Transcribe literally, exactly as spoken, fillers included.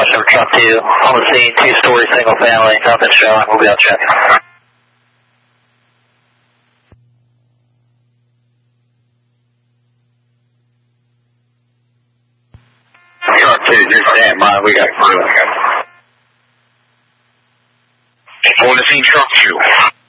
Watch number truck two. On the scene, two-story, single family, south end showing. We'll be on check. Truck two, you're stand by. We got crew. On the scene, truck two.